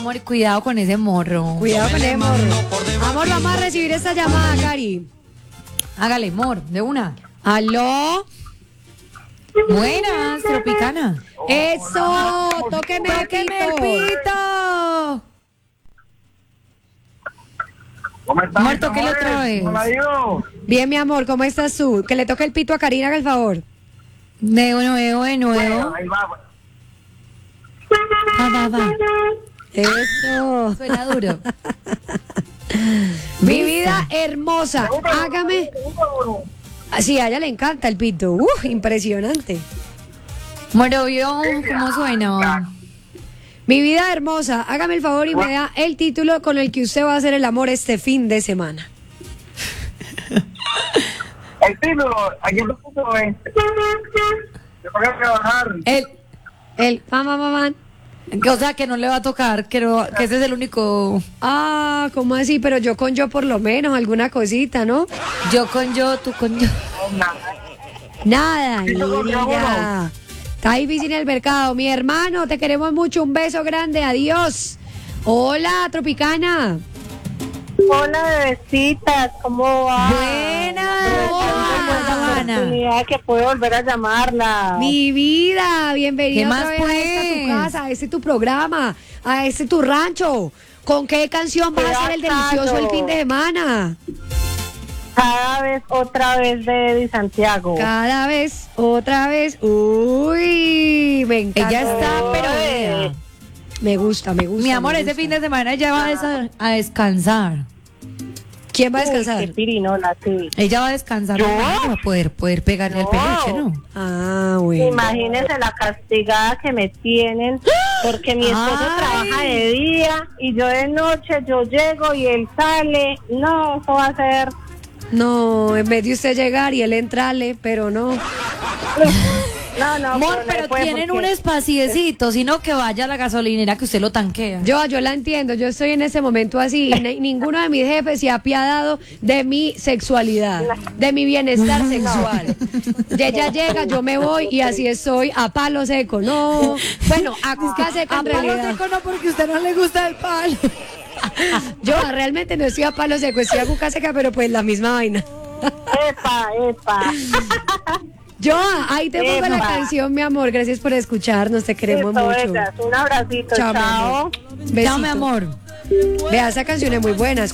amor, cuidado con ese morro. Cuidado con ese morro. Amor, vamos a recibir esta llamada, Cari. Hágale, amor, de una. ¿Aló? Buenas, Tropicana. ¡Eso! ¡Tóqueme el pito! ¿Cómo estás? Amor, tóquele otra vez. ¿Cómo la ha ido? Bien, mi amor, ¿cómo estás tú? Que le toque el pito a Karina, haga el favor. De nuevo. Ahí va. Va. Eso. Suena duro. Mi vida hermosa, hágame. Sí, a ella le encanta el pito. Impresionante. Moro, ¿vio cómo suena? Mi vida hermosa, hágame el favor y me da el título con el que usted va a hacer el amor este fin de semana. El título, aquí en el título es. Yo tengo que trabajar. Mamá. O sea, que no le va a tocar, que ese es el único. Ah, ¿cómo así? Pero yo con yo por lo menos, alguna cosita, ¿no? Yo con yo, tú con yo. Nada, Sí, yo con yo, mira. Está difícil el mercado. Mi hermano, te queremos mucho. Un beso grande. Adiós. Hola, Tropicana. Hola, bebecitas, ¿cómo va? Buenas, Oportunidad que puedo volver a llamarla. Mi vida, bienvenida ¿Qué más, otra vez a esta tu pues? casa, a este tu programa, a este tu rancho. ¿Con qué canción vas a hacer el delicioso el fin de semana? Cada vez, otra vez de Eddie Santiago. Cada vez, otra vez. Uy, me encanta. Ella está, pero vea. Me gusta. Mi amor, me ese gusta. fin de semana ella va a descansar. ¿Quién va a Uy, descansar? qué pirinola, sí. Ella va a descansar para poder pegarle al peluche, ¿no? Ah, bueno. Imagínense la castigada que me tienen, porque mi esposo Ay. trabaja de día y yo de noche, yo llego y él sale. No, eso va a ser... No, en vez de usted llegar y él entrarle, pero no. No, Amor, no pero puede tienen porque- un espaciecito, sino que vaya a la gasolinera que usted lo tanquea. Yo la entiendo, yo estoy en ese momento así y ninguno de mis jefes se ha apiadado de mi sexualidad, de mi bienestar sexual. Y ella llega, yo me voy y así estoy a palo seco, no. Bueno, a cuca seca en realidad. no, porque a usted no le gusta el palo. Yo realmente no estoy a palo seco, estoy a cuca seca, pero pues la misma vaina. Epa. Yo, ahí te pongo la Epa. canción, mi amor, gracias por escucharnos, te queremos Listo, mucho. bellas, un abracito, Chao, mi chao. amor. Chao, mi Besito. amor. Vea, esa canción es muy buena,